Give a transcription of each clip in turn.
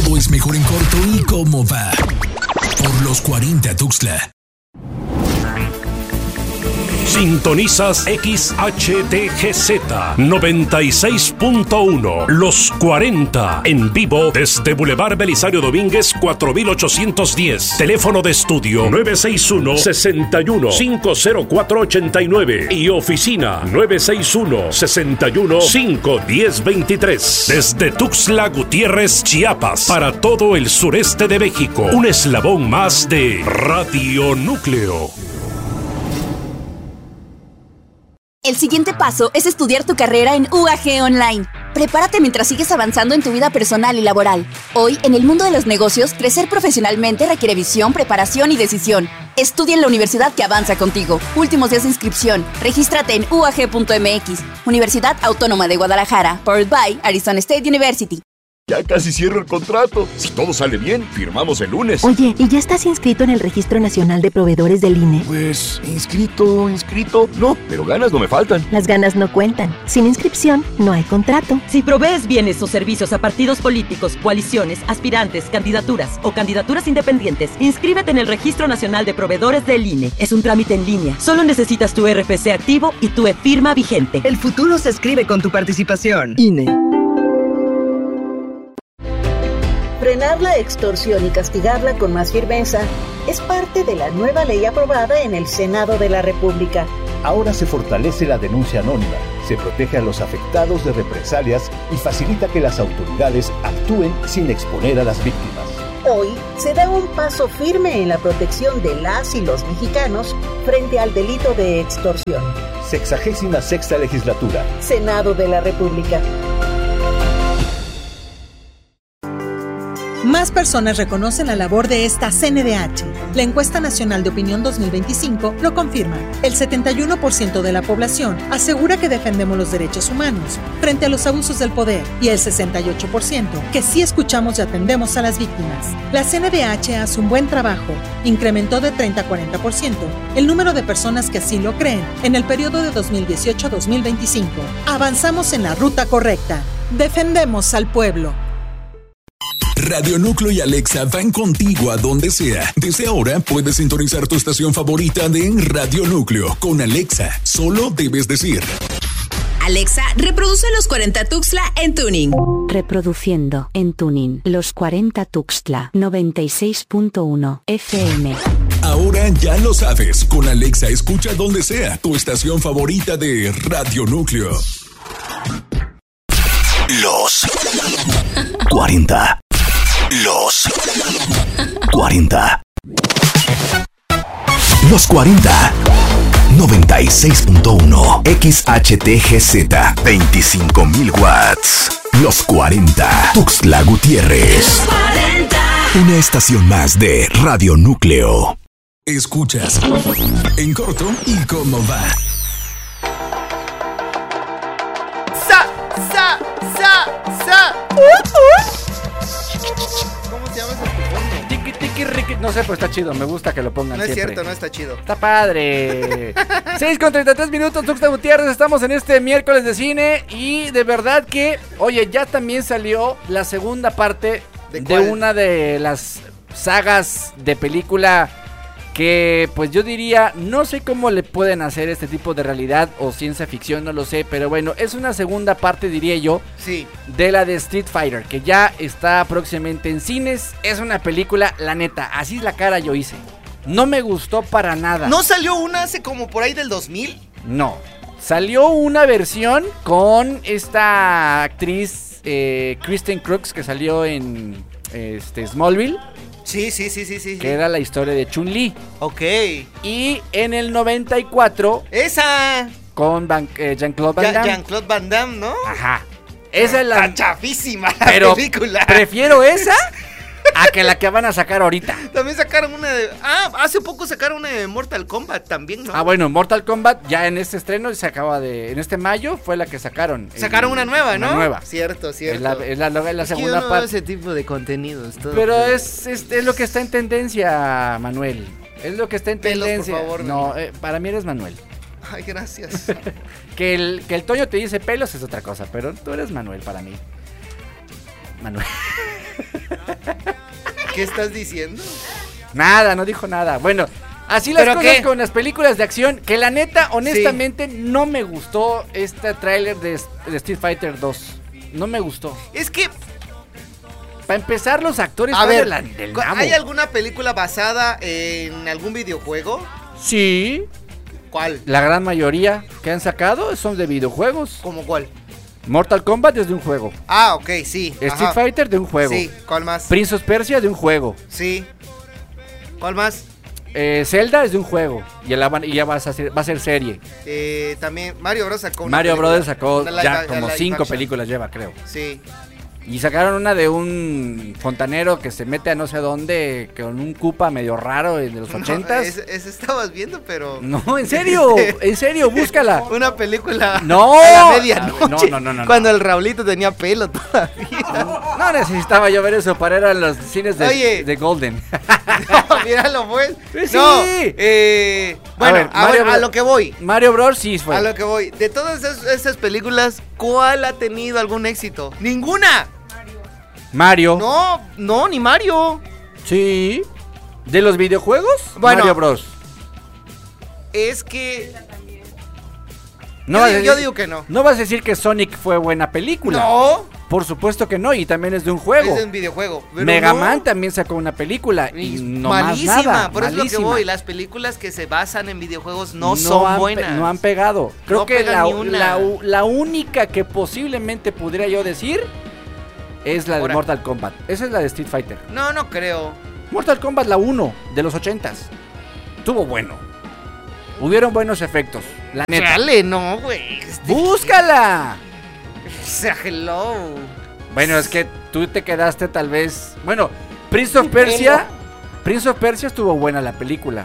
Todo es mejor en corto y cómo va. Por los 40 Tuxtla. Sintonizas XHTGZ 96.1 Los 40 en vivo desde Boulevard Belisario Domínguez 4810. Teléfono de estudio 961-61-50489 y oficina 961-61-51023. Desde Tuxtla Gutiérrez, Chiapas, para todo el sureste de México. Un eslabón más de Radio Núcleo. El siguiente paso es estudiar tu carrera en UAG Online. Prepárate mientras sigues avanzando en tu vida personal y laboral. Hoy, en el mundo de los negocios, crecer profesionalmente requiere visión, preparación y decisión. Estudia en la universidad que avanza contigo. Últimos días de inscripción. Regístrate en uag.mx. Universidad Autónoma de Guadalajara. Powered by Arizona State University. Ya casi cierro el contrato. Si todo sale bien, firmamos el lunes. Oye, ¿y ya estás inscrito en el Registro Nacional de Proveedores del INE? Pues, inscrito. No, pero ganas no me faltan. Las ganas no cuentan. Sin inscripción, no hay contrato. Si provees bienes o servicios a partidos políticos, coaliciones, aspirantes, candidaturas o candidaturas independientes, inscríbete en el Registro Nacional de Proveedores del INE. Es un trámite en línea. Solo necesitas tu RFC activo y tu e-firma vigente. El futuro se escribe con tu participación. INE. Frenar la extorsión y castigarla con más firmeza es parte de la nueva ley aprobada en el Senado de la República. Ahora se fortalece la denuncia anónima, se protege a los afectados de represalias y facilita que las autoridades actúen sin exponer a las víctimas. Hoy se da un paso firme en la protección de las y los mexicanos frente al delito de extorsión. 66ª Legislatura. Senado de la República. Más personas reconocen la labor de esta CNDH. La encuesta nacional de opinión 2025 lo confirma. El 71% de la población asegura que defendemos los derechos humanos frente a los abusos del poder y el 68% que sí escuchamos y atendemos a las víctimas. La CNDH hace un buen trabajo. Incrementó de 30 a 40% el número de personas que así lo creen en el periodo de 2018 a 2025. Avanzamos en la ruta correcta. Defendemos al pueblo. Radio Núcleo y Alexa van contigo a donde sea. Desde ahora puedes sintonizar tu estación favorita de Radio Núcleo. Con Alexa, solo debes decir: Alexa, reproduce los 40 Tuxtla en tuning. Reproduciendo en tuning los 40 Tuxtla 96.1 FM. Ahora ya lo sabes. Con Alexa escucha donde sea tu estación favorita de Radio Núcleo. Los 40. Los 40. Los 40. 96.1 XHTGZ 25.000 watts. Los 40. Tuxtla Gutiérrez. Una estación más de Radio Núcleo. Escuchas En Corto y Cómo Va. ¿Cómo se llama ese fondo? Tiki tiki riki. No sé, pero está chido. Me gusta que lo pongan No es siempre. cierto, no está chido. Está padre. 6:33 Tuxtla Gutiérrez. Estamos en este miércoles de cine. Y de verdad que, oye, ya también salió la segunda parte de una de las sagas de película que, pues yo diría, no sé cómo le pueden hacer este tipo de realidad o ciencia ficción, no lo sé, pero bueno, es una segunda parte, diría yo, sí, de la de Street Fighter, que ya está próximamente en cines. Es una película, la neta, así es la cara yo hice. No me gustó para nada. ¿No salió una hace como por ahí del 2000? No, salió una versión con esta actriz Kristen Crooks que salió en Smallville. Sí. Que era la historia de Chun-Li. Ok. Y en el 94... ¡Esa! Con Jean-Claude Van Damme. Jean-Claude Van Damme, ¿no? Ajá. Esa es la... Está chafísima la película. Prefiero esa a que la que van a sacar ahorita. También sacaron una de... hace poco sacaron una de Mortal Kombat también, ¿no? Bueno, Mortal Kombat ya en este estreno se acaba de... En este mayo fue la que sacaron. Sacaron una nueva, ¿no? Una nueva. Cierto. Es la segunda parte. parte. Ese tipo de contenidos. Todo. Pero es lo que está en tendencia, Manuel. Es lo que está en tendencia. Por favor, no, para mí eres Manuel. Ay, gracias. que el Toño te dice pelos es otra cosa, pero tú eres Manuel para mí. Manuel. ¿Qué estás diciendo? Nada, no dijo nada. Bueno, así las cosas qué? con las películas de acción, que la neta, honestamente, no me gustó este tráiler de Street Fighter 2. No me gustó. Es que... Para empezar, los actores A ver, del nabo. ¿hay alguna película basada en algún videojuego? Sí. ¿Cuál? La gran mayoría que han sacado son de videojuegos. ¿Cómo cuál? Mortal Kombat es de un juego. Ah, ok, sí. Street Fighter de un juego. Sí, ¿cuál más? Prince of Persia de un juego. Sí. ¿Cuál más? Zelda es de un juego. Y ya va a ser serie. También Mario Bros. Sacó una Mario película. Bros. Sacó Una ya live- como live 5 action. películas lleva, creo. Sí. Y sacaron una de un fontanero que se mete a no sé dónde con un Koopa medio raro de los 80s. Ese estabas viendo, pero... No, en serio, búscala. Una película No. a la medianoche. No. Cuando el Raulito tenía pelo todavía. No necesitaba yo ver eso para ir a los cines de Golden. No, míralo, pues. Sí. No, bueno, a lo que voy. Mario Bros. Sí fue. A lo que voy. De todas esas películas, ¿cuál ha tenido algún éxito? ¡Ninguna! Mario. No, ni Mario. Sí. ¿De los videojuegos? Bueno, Mario Bros. Es que... Yo digo que no. No vas a decir que Sonic fue buena película. No. Por supuesto que no, y también es de un juego. Es de un videojuego. Mega Man también sacó una película y no malísima, más nada. por eso es lo que malísima. voy. Las películas que se basan en videojuegos no son buenas. No han pegado. Creo No que pegan ni una. la única que posiblemente pudiera yo decir es la de Ahora. Mortal Kombat. Esa es la de Street Fighter. No creo. Mortal Kombat la 1 de los 80s. Estuvo bueno. Hubieron buenos efectos. La neta. Chale, no, güey. ¡Búscala! O sea, hello. Bueno, es que tú te quedaste tal vez... Bueno, Prince of Persia estuvo buena la película.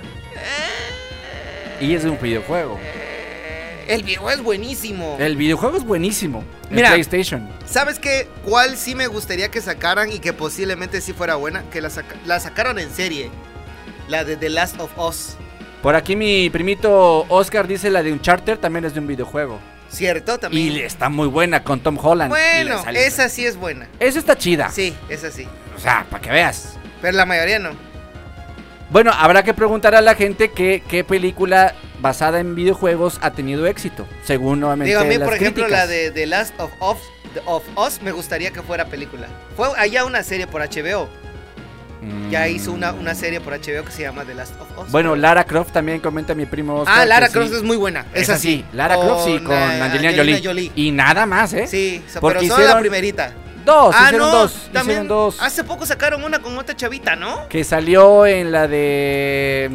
Y es de un videojuego. El videojuego es buenísimo. El videojuego es buenísimo. Mira, en PlayStation. ¿Sabes qué? ¿Cuál sí me gustaría que sacaran y que posiblemente sí fuera buena? Que la sacaran en serie. La de The Last of Us. Por aquí mi primito Oscar dice la de Uncharted también es de un videojuego. ¿Cierto? También. Y está muy buena con Tom Holland. Bueno, esa sí es buena. Esa está chida. Sí, esa sí. O sea, para que veas. Pero la mayoría no. Bueno, habrá que preguntar a la gente qué película basada en videojuegos ha tenido éxito, según nuevamente Digo, a mí, las por ejemplo, críticas. la de The Last of Us me gustaría que fuera película. Fue allá una serie por HBO. Ya hizo una serie por HBO que se llama The Last of Us. Bueno, Lara Croft también comenta mi primo Oscar. Lara que Croft sí. es muy buena. Esa sí. Lara Croft sí, con Angelina Jolie. Y nada más, ¿eh? Sí, porque pero solo la primerita. Hicieron dos. También Hicieron dos. hace poco sacaron una con otra chavita, ¿no? Que salió en la de...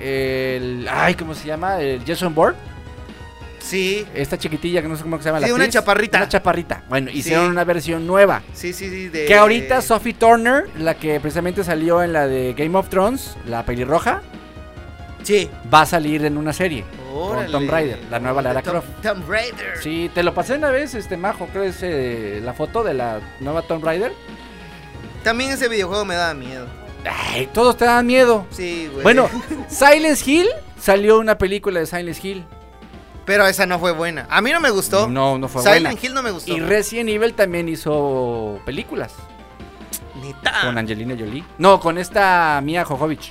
¿cómo se llama? El Jason Bourne. Sí. Esta chiquitilla que no sé cómo se llama la Sí, una actriz. chaparrita. Una chaparrita. Bueno, hicieron una versión nueva. Sí. Que ahorita Sophie Turner, la que precisamente salió en la de Game of Thrones, la pelirroja. Sí. Va a salir en una serie. Órale. Con Tomb Raider, la nueva Lara Croft. Tomb Raider. Sí, te lo pasé una vez, Majo, creo es la foto de la nueva Tomb Raider. También ese videojuego me daba miedo. Ay, todos te dan miedo. Sí, güey. Bueno, Silent Hill, salió una película de Silent Hill. Pero esa no fue buena. A mí no me gustó. No fue buena. Silent Hill no me gustó. Y Resident Evil también hizo películas. Neta. Con Angelina Jolie. No, con esta Mia Jovovich.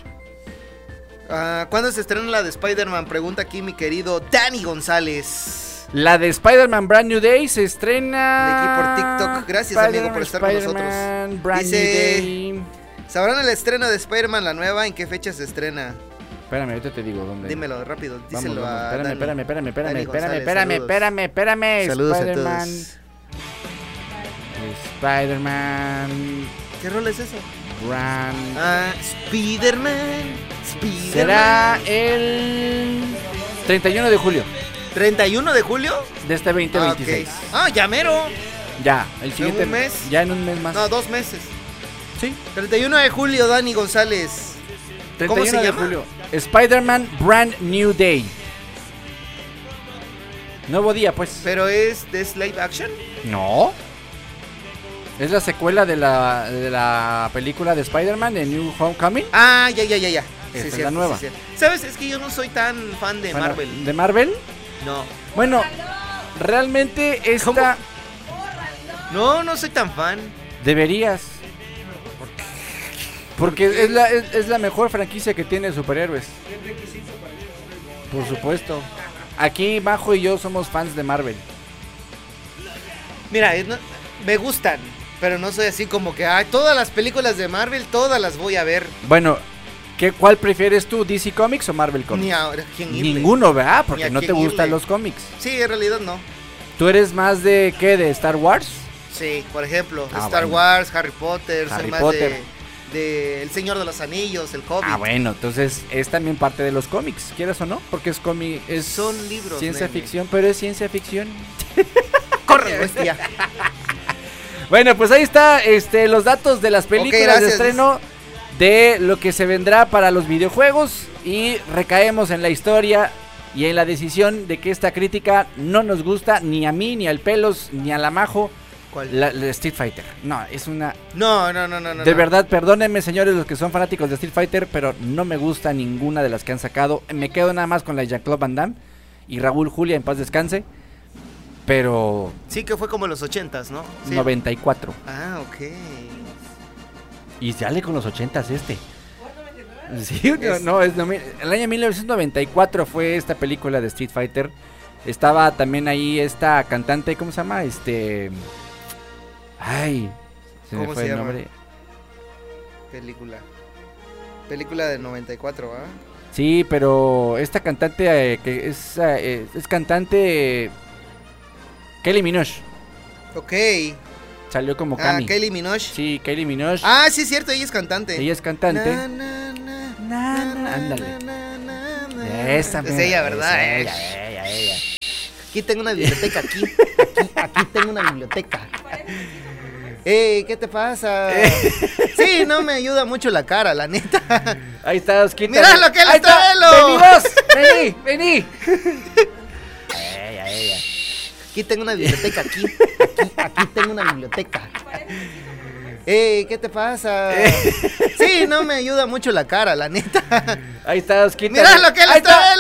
¿Cuándo se estrena la de Spider-Man? Pregunta aquí mi querido Dani González. La de Spider-Man Brand New Day se estrena... De aquí por TikTok. Gracias, amigo, por estar con nosotros. Brand Dice, New Day. ¿sabrán el estreno de Spider-Man la nueva? ¿En qué fecha se estrena? Espérame, ahorita te digo dónde. Dímelo rápido, Vamos, díselo a espérame, Dani. espérame. Saludos Spider-Man. a todos. Spider-Man. ¿Qué rol es eso? Brand. Spider-Man. Será el 31 de julio. ¿31 de julio? De este 2026. Ya mero. Ya, el siguiente ¿En un mes? Ya en un mes más. No, 2 meses. Sí. 31 de julio, Dani González. 31 ¿Cómo se de llama? julio. Spider-Man Brand New Day. Nuevo día, pues. ¿Pero es de live action? No. Es la secuela de la película de Spider-Man, de New Homecoming. Ya. Esta es la nueva. Sí. ¿Sabes? Es que yo no soy tan fan de Marvel. ¿De Marvel? No. Bueno, realmente esta... No soy tan fan. Deberías. ¿Por Porque es la mejor franquicia que tiene superhéroes. Por supuesto. Aquí Majo y yo somos fans de Marvel. Mira, me gustan, pero no soy así como que todas las películas de Marvel, todas las voy a ver. Bueno, ¿cuál prefieres tú, DC Comics o Marvel Comics? Ni ahora, ¿quién irle? Ninguno, ¿verdad? Porque no te gustan los cómics. Sí, en realidad no. ¿Tú eres más de qué? ¿De Star Wars? Sí, por ejemplo, Star Wars, Harry Potter, soy más de El Señor de los Anillos, El Hobbit. Bueno, entonces es también parte de los cómics, quieras o no, porque es son libros, ciencia ficción, pero es ciencia ficción. Corre, bestia. Bueno, pues ahí está los datos de las películas de estreno, de lo que se vendrá para los videojuegos, y recaemos en la historia y en la decisión de que esta crítica no nos gusta ni a mí, ni al Pelos, ni a la Majo. ¿Cuál? La Street Fighter. No, es una... No. De verdad, perdónenme, señores, los que son fanáticos de Street Fighter, pero no me gusta ninguna de las que han sacado. Me quedo nada más con la Jean-Claude Van Damme y Raúl Julia, en paz descanse. Pero... Sí, que fue como los 80s, ¿no? Sí. 94. Ah, ok. Y sale con los 80s Sí, el año 1994 fue esta película de Street Fighter. Estaba también ahí esta cantante, ¿cómo se llama? Ay, se me fue el nombre. Película del 94, ¿ah? Sí, pero esta cantante que es cantante Kylie Minogue. Ok. Salió como Cami. Kylie Minogue. Sí, Kylie Minogue. Ah, sí, es cierto, ella es cantante. Ándale. Esa es ella, ¿verdad? Ella. Aquí tengo una biblioteca, aquí tengo una biblioteca. ¿Qué te pasa? Sí, no me ayuda mucho la cara, la neta. Ahí está, Osquita. ¡Mira lo que él está! ¡Vení vos! ¡Vení! Ella. Aquí tengo una biblioteca, aquí tengo una biblioteca. ¿Qué te pasa? Sí, no me ayuda mucho la cara, la neta. Ahí está, Osquita. ¡Mira lo que él está!